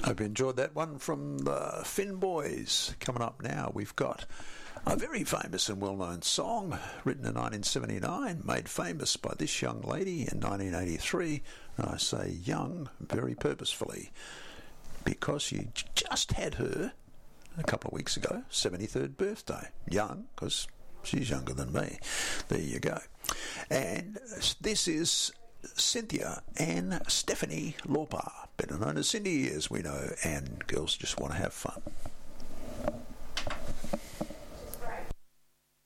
Hope you enjoyed that one from the Finn Boys. Coming up now, we've got a very famous and well-known song written in 1979, made famous by this young lady in 1983. And I say young very purposefully because you just had her a couple of weeks ago, 73rd birthday. Young, because she's younger than me. There you go. And this is Cynthia and Stephanie Lauper, better known as Cindy, as we know, and girls just want to have fun.